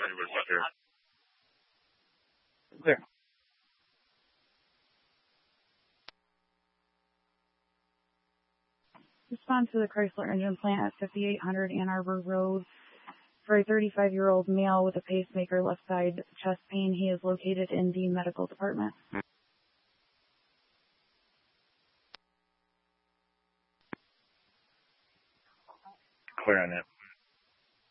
Sure. Clear. Respond to the Chrysler Engine Plant at 5800 Ann Arbor Road for a 35-year-old male with a pacemaker, left side chest pain. He is located in the medical department. Clear on that.